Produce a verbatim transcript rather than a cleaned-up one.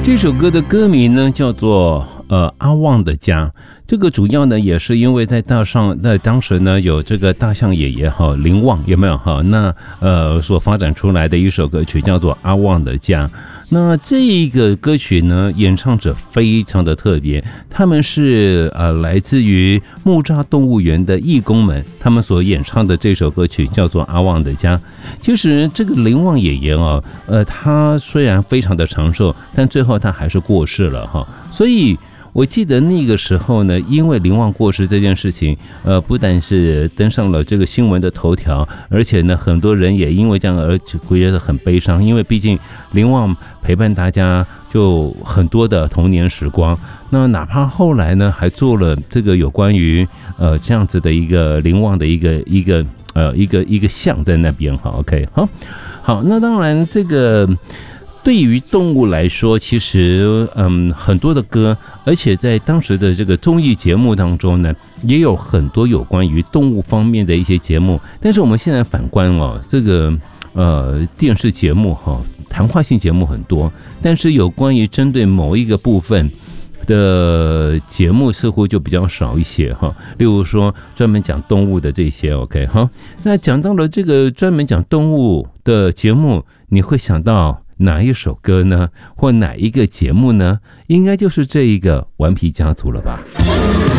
这首歌的歌名呢叫做呃阿旺的家，这个主要呢也是因为在大上在当时呢有这个大象爷爷哈林旺有没有哈？那呃所发展出来的一首歌曲叫做阿旺的家。那这个歌曲呢，演唱者非常的特别，他们是呃来自于木栅动物园的义工们，他们所演唱的这首歌曲叫做《阿旺的家》。其实这个林旺爷爷啊，呃，他虽然非常的长寿，但最后他还是过世了哈，所以。我记得那个时候呢，因为林旺过世这件事情，呃，不但是登上了这个新闻的头条，而且呢，很多人也因为这样而觉得很悲伤，因为毕竟林旺陪伴大家就很多的童年时光。那哪怕后来呢，还做了这个有关于呃这样子的一个林旺的一个一个呃一个一个像在那边哈 ，OK， 好，好，那当然这个。对于动物来说，其实嗯很多的歌，而且在当时的这个综艺节目当中呢，也有很多有关于动物方面的一些节目。但是我们现在反观哦，这个呃电视节目哈、哦，谈话性节目很多，但是有关于针对某一个部分的节目似乎就比较少一些哈。例如说专门讲动物的这些 ，OK 哈。那讲到了这个专门讲动物的节目，你会想到哪一首歌呢？或哪一个节目呢？应该就是这一个顽皮家族了吧。